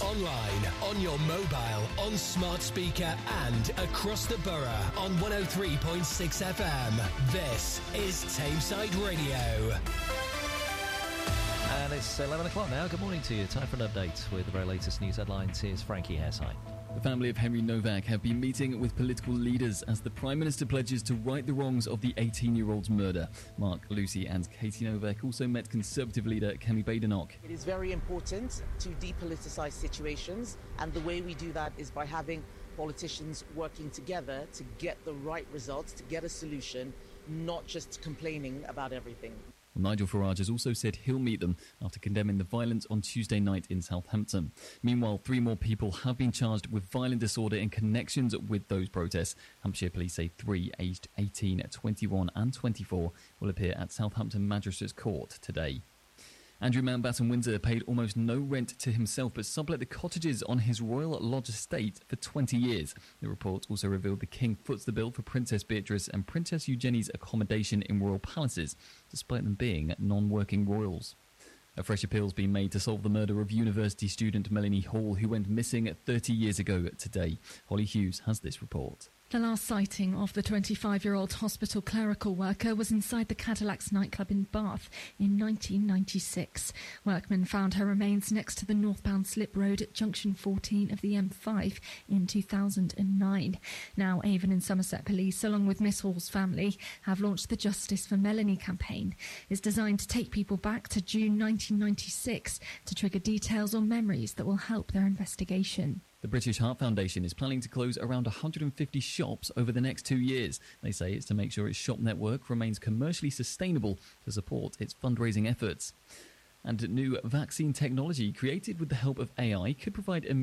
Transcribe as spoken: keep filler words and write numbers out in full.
online, on your mobile, on smart speaker and across the borough on one oh three point six F M. This is Tameside Radio. And it's eleven o'clock now. Good morning to you. Time for an update with the very latest news headlines. Here's Frankie Hessai. The family of Henry Novak have been meeting with political leaders as the Prime Minister pledges to right the wrongs of the eighteen-year-old's murder. Mark, Lucy and Katie Novak also met Conservative leader Kemi Badenoch. It is very important to depoliticise situations, and the way we do that is by having politicians working together to get the right results, to get a solution, not just complaining about everything. Nigel Farage has also said he'll meet them after condemning the violence on Tuesday night in Southampton. Meanwhile, three more people have been charged with violent disorder in connections with those protests. Hampshire police say three, aged eighteen, twenty-one and twenty-four, will appear at Southampton Magistrates Court today. Andrew Mountbatten Windsor paid almost no rent to himself but sublet the cottages on his Royal Lodge estate for twenty years. The report also revealed the King foots the bill for Princess Beatrice and Princess Eugenie's accommodation in royal palaces, despite them being non-working royals. A fresh appeal's been made to solve the murder of university student Melanie Hall, who went missing thirty years ago today. Holly Hughes has this report. The last sighting of the twenty-five-year-old hospital clerical worker was inside the Cadillacs nightclub in Bath in nineteen ninety-six. Workmen found her remains next to the northbound slip road at junction fourteen of the M five in two thousand nine. Now, Avon and Somerset Police, along with Miss Hall's family, have launched the Justice for Melanie campaign. It's designed to take people back to June nineteen ninety-six to trigger details or memories that will help their investigation. The British Heart Foundation is planning to close around one hundred fifty shops over the next two years. They say it's to make sure its shop network remains commercially sustainable to support its fundraising efforts. And new vaccine technology created with the help of A I could provide